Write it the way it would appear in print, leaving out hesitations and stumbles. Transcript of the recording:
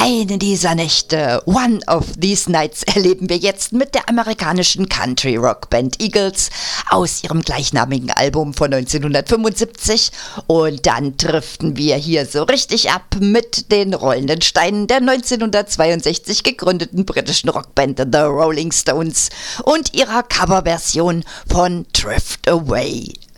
Eine dieser Nächte, one of these nights, erleben wir jetzt mit der amerikanischen Country-Rock-Band Eagles aus ihrem gleichnamigen Album von 1975. Und dann driften wir hier so richtig ab mit den rollenden Steinen der 1962 gegründeten britischen Rockband The Rolling Stones und ihrer Coverversion von Drift Away.